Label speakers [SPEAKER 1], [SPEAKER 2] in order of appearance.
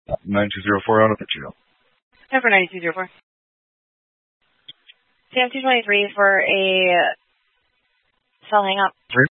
[SPEAKER 1] 9204 on a Pittsfield.
[SPEAKER 2] Number 9204. Sam 223 for a cell hang up.
[SPEAKER 1] 3.